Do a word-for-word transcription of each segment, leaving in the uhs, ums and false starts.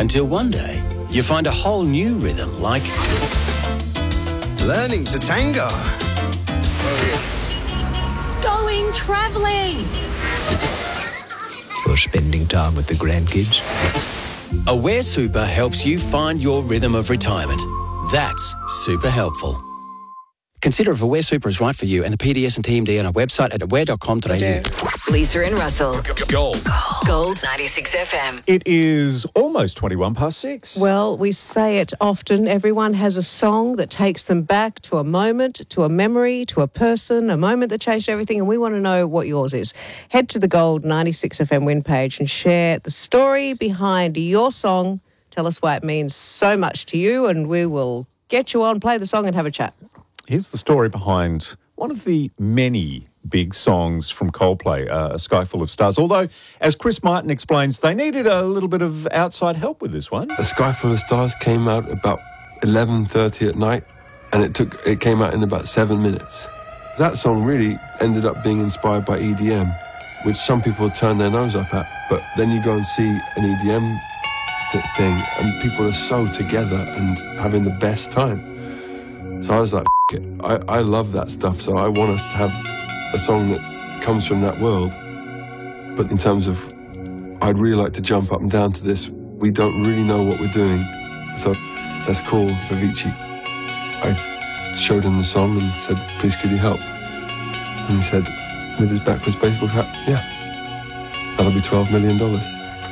Until one day, you find a whole new rhythm like... Learning to tango. Going travelling. Or spending time with the grandkids. Aware Super helps you find your rhythm of retirement. That's super helpful. Consider if Aware Super is right for you and the P D S and T M D on our website at aware dot com dot a u. Lisa and Russell. Gold. Gold ninety-six F M. It is almost twenty-one past six. Well, we say it often. Everyone has a song that takes them back to a moment, to a memory, to a person, a moment that changed everything, and we want to know what yours is. Head to the Gold ninety-six F M win page and share the story behind your song. Tell us why it means so much to you, and we will get you on, play the song and have a chat. Here's the story behind one of the many big songs from Coldplay, uh, A Sky Full of Stars. Although, as Chris Martin explains, they needed a little bit of outside help with this one. A Sky Full of Stars came out about eleven thirty at night, and it took it came out in about seven minutes. That song really ended up being inspired by E D M, which some people turn their nose up at, but then you go and see an E D M th- thing, and people are so together and having the best time. So I was like, F- it. I, I love that stuff, so I want us to have a song that comes from that world. But in terms of, I'd really like to jump up and down to this, we don't really know what we're doing, so let's call Avicii. I showed him the song and said, please could you help? And he said, with his backwards baseball cap, yeah, that'll be twelve million dollars.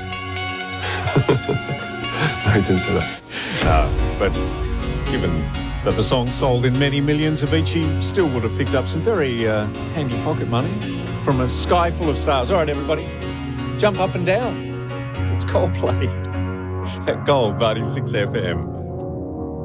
No, he didn't say that. Uh, but given that the song sold in many millions, Avicii still would have picked up some very uh, handy pocket money from A Sky Full of Stars. All right, everybody, jump up and down. It's Coldplay at Gold ninety-six F M.